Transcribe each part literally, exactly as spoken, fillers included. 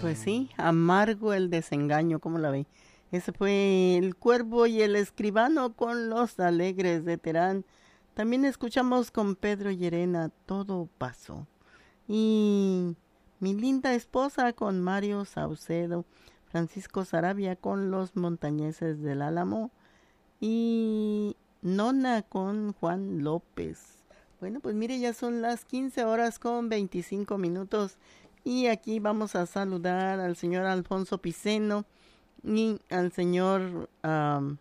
Pues sí, amargo el desengaño, ¿cómo la ve? Ese fue El Cuervo y el Escribano con Los Alegres de Terán. También escuchamos con Pedro Llerena, Todo pasó. Y Mi linda esposa con Mario Saucedo, Francisco Sarabia con Los Montañeses del Álamo y Nona con Juan López. Bueno, pues mire, ya son las quince horas con veinticinco minutos y aquí vamos a saludar al señor Alfonso Piceno y al señor um,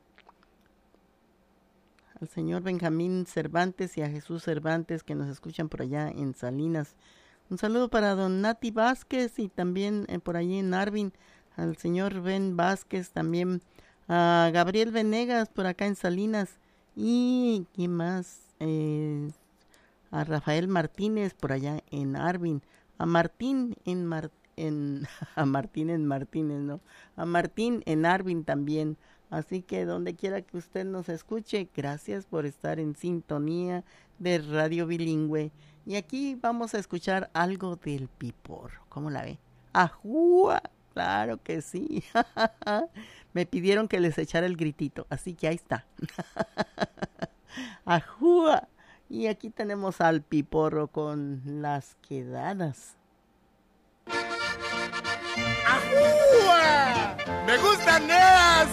al señor Benjamín Cervantes y a Jesús Cervantes que nos escuchan por allá en Salinas. Un saludo para don Nati Vázquez y también eh, por allí en Arvin al señor Ben Vázquez, también a Gabriel Venegas por acá en Salinas y ¿quién más? Eh, a Rafael Martínez por allá en Arvin, a Martín en Mar en a Martín en Martínez, ¿no? A Martín en Arvin también. Así que donde quiera que usted nos escuche, gracias por estar en sintonía de Radio Bilingüe. Y aquí vamos a escuchar algo del piporro. ¿Cómo la ve? ¡Ajúa! Claro que sí. Me pidieron que les echara el gritito, así que ahí está. ¡Ajúa! Y aquí tenemos al piporro con Las Quedadas. ¡Ajúa! ¡Me gustan esas!